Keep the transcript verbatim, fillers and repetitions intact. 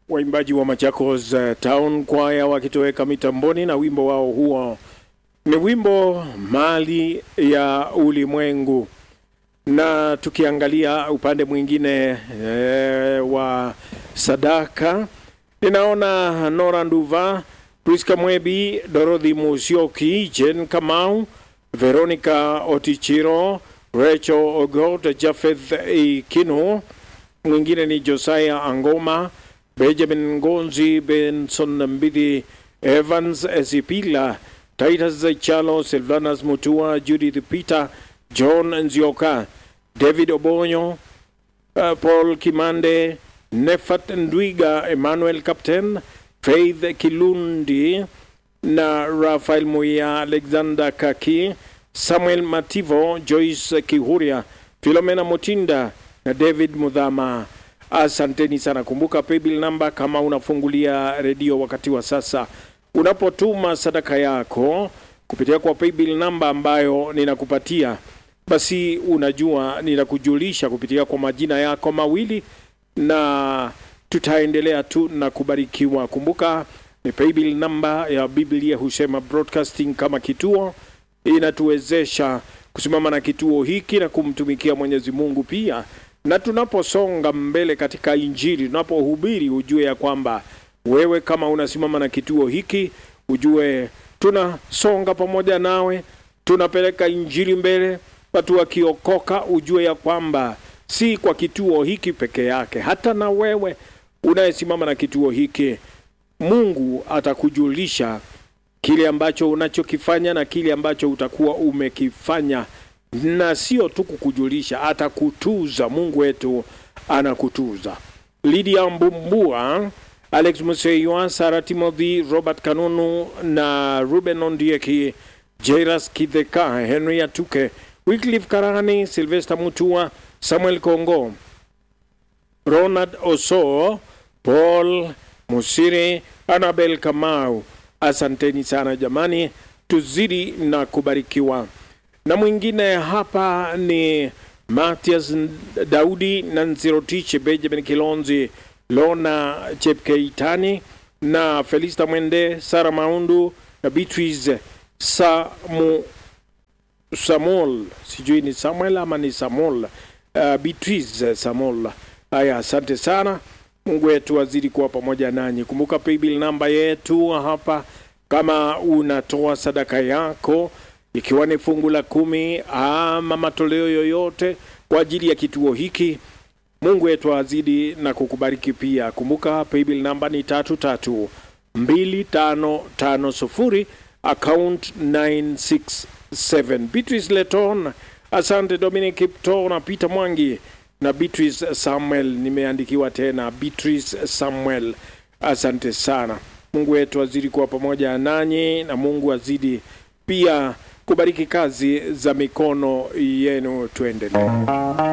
waimbaji wa Machakos uh, Town Choir wakitoweka mitamboni na wimbo wao huo ni wimbo Mali ya Ulimwengu. Na tukiangalia upande mwingine e, wa sadaka, ninaona Nora Nduva, Priska Mwebi, Dorothy Musioki, Jen Kamau, Veronica Otichiro, Rachel Ogot, Jafeth Ikino, mwingine ni Josiah Angoma, Benjamin Ngonzi, Benson Mbidi, Evans Ezipila, Titus Chalo, Silvanus Mutua, Judith Peter, John Nzioka, David Obonyo, uh, Paul Kimande, Nefat Ndwiga, Emmanuel Captain, Faith Kilundi, na Rafael Muya, Alexander Kaki, Samuel Mativo, Joyce Kihuria, Filomena Mutinda na David Mudhama. Asanteni sana. Kumbuka paybill number kama unafungulia redio wakati wa sasa. Unapotuma sadaka yako kupitia kwa paybill number ambayo ninakupatia, basi unajua ninakujulisha kupitia kwa majina yako mawili na tutaendelea tu na kubarikiwa. Kumbuka ni paybill number ya Biblia Husema Broadcasting kama kituo, inatuwezesha kusimama na kituo hiki na kumtumikia Mwenyezi Mungu pia. Na tunaposonga mbele katika injili, tunapohubiri, ujue ya kwamba wewe kama unasimama na kituo hiki, ujue tunasonga pamoja nawe, tunapeleka injili mbele, watu wakiokoka. Ujue ya kwamba si kwa kituo hiki peke yake, hata na wewe unayesimama na kituo hiki, Mungu atakujulisha kile ambacho unachokifanya na kile ambacho utakuwa umekifanya, na sio tu kukujulisha, atakutuza. Mungu wetu anakutuza. Lydia Mbumbua, Alex Museywa, Sarah Timothy, Robert Kanunu na Ruben Ondieki, Jairus Kideka, Henry Atuke, Wycliffe Karani, Sylvester Mutua, Samuel Kongo, Ronald Oso, Paul Musiri, Annabel Kamau. Asanteni sana jamani, tuzidi na kubarikiwa. Na mwingine hapa ni Matthias Daudi, Nancy Rotich, Benjamin Kilonzi, Lona Chepkeitani na Felista Mwende, Sara Maundu na Beatrice Samu Samuel, sijui ni Samuel ama ni Samuel, uh, Beatrice Samuel. Haya, asante sana. Mungu wetu azidi kuwa pamoja nanyi. Kumbuka paybill number yetu hapa kama unatoa sadaka yako, ikiwa ni fungu la kumi ama matoleo yoyote kwa ajili ya kituo hiki, Mungu wetu azidi na kukubariki pia. Kumbuka paybill number ni tatu tatu mbili tano tano sufuri, account nine six seven. Beatrice Leton, asante. Dominic Kipto na Peter Mwangi na Beatrice Samuel, nimeandikiwa tena Beatrice Samuel, asante sana. Mungu wetu azidi kuwa pamoja nanyi na Mungu azidi pia kubariki kazi za mikono yenu. Tuendelee.